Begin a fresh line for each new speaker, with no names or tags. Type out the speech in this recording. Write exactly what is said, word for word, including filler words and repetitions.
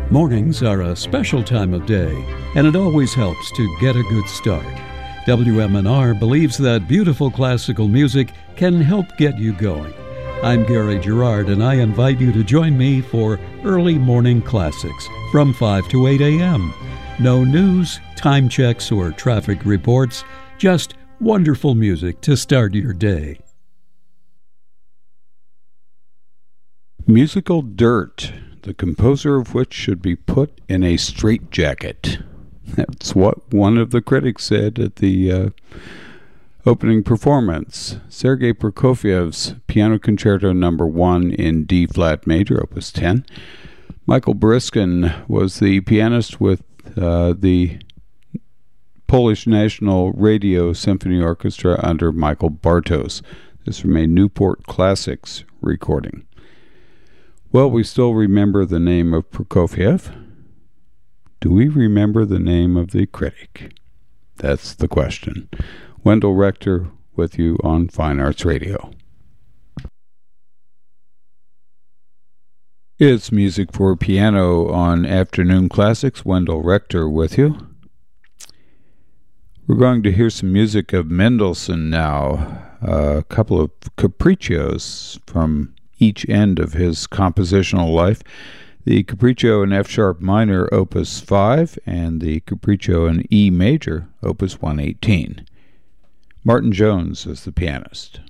Mornings are a special time of day, and it always helps to get a good start. W M N R believes that beautiful classical music can help get you going. I'm Gary Gerard, and I invite you to join me for Early Morning Classics from five to eight a.m. No news, time checks, or traffic reports, just wonderful music to start your day.
Musical dirt, the composer of which should be put in a straitjacket. That's what one of the critics said at the uh, opening performance. Sergei Prokofiev's Piano Concerto Number One in D flat major, Opus ten. Michael Briskin was the pianist with uh, the Polish National Radio Symphony Orchestra under Michael Bartos. This from a Newport Classics recording. Well, we still remember the name of Prokofiev. Do we remember the name of the critic? That's the question. Wendell Rector with you on Fine Arts Radio. It's Music for Piano on Afternoon Classics. Wendell Rector with you. We're going to hear some music of Mendelssohn now. A couple of capriccios from each end of his compositional life. The Capriccio in F sharp minor, Opus five, and the Capriccio in E major, Opus one eighteen. Martin Jones is the pianist.